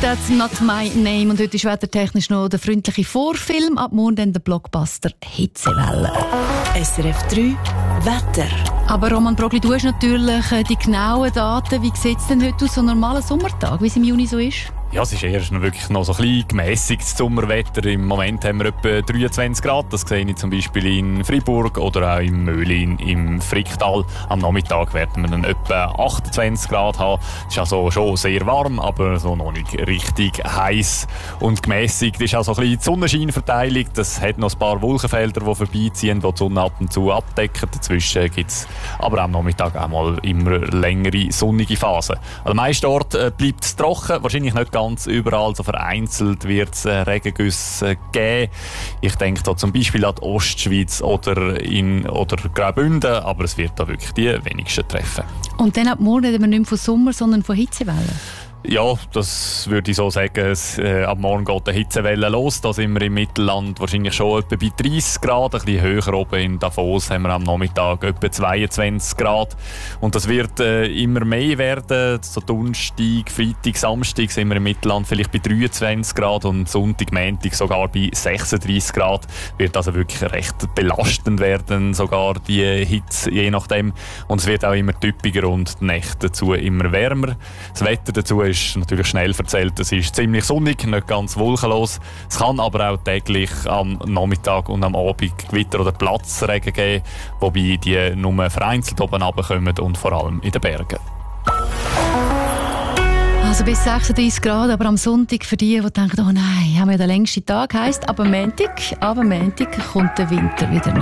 That's Not My Name. Und heute ist wettertechnisch noch der freundliche Vorfilm. Ab morgen dann der Blockbuster Hitzewelle. SRF 3 Wetter. Aber Roman Brogli, du hast natürlich die genauen Daten. Wie sieht es denn heute aus, so ein normaler Sommertag, wie es im Juni so ist? Ja, es ist eher wirklich noch so ein bisschen gemässigtes Sommerwetter. Im Moment haben wir etwa 23 Grad. Das sehe ich zum Beispiel in Freiburg oder auch im Möhlin im Fricktal. Am Nachmittag werden wir dann etwa 28 Grad haben. Es ist also schon sehr warm, aber so noch nicht richtig heiß. Und gemässigt ist auch so ein bisschen die Sonnenscheinverteilung. Das hat noch ein paar Wolkenfelder, die vorbeiziehen, die die Sonne ab und zu abdecken. Dazwischen gibt es aber am Nachmittag auch mal immer längere sonnige Phasen. An den meisten Orten bleibt es trocken, wahrscheinlich nicht ganz überall, so vereinzelt wird es Regengüsse geben. Ich denke da zum Beispiel an die Ostschweiz oder Graubünden, aber es wird da wirklich die wenigsten treffen. Und dann ab morgen reden wir nicht mehr von Sommer, sondern von Hitzewellen. Ja, das würde ich so sagen. Ab morgen geht die Hitzewelle los. Da sind wir im Mittelland wahrscheinlich schon etwa bei 30 Grad. Ein bisschen höher oben in Davos haben wir am Nachmittag etwa 22 Grad. Und das wird immer mehr werden. So Donnerstag, Freitag, Samstag sind wir im Mittelland vielleicht bei 23 Grad und Sonntag, Montag sogar bei 36 Grad. Wird also wirklich recht belastend werden, sogar die Hitze, je nachdem. Und es wird auch immer typiger und die Nächte dazu immer wärmer. Das Wetter dazu ist natürlich schnell erzählt. Es ist ziemlich sonnig, nicht ganz wolkenlos. Es kann aber auch täglich am Nachmittag und am Abend Gewitter oder Platzregen geben, wobei die nur vereinzelt oben runterkommen und vor allem in den Bergen. Also bis 36 Grad, aber am Sonntag für die denken, oh nein, haben wir den längsten Tag, heisst, aber Montag kommt der Winter wieder.